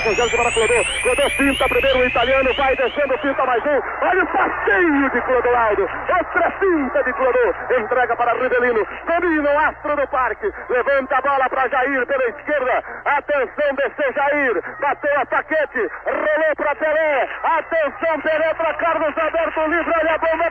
com Jânio para Clodô. Clodô finta primeiro o italiano, vai descendo, finta mais um. Olha o passeio de Clodoaldo. Outra finta de Clodô. Entrega para Rivelino. Domina o astro do parque. Levanta a bola para Jair pela esquerda. Atenção, desceu Jair. Bateu a Paquete. Rolou para Pelé. Atenção, Pelé para Carlos Alberto livre. Olha a bomba.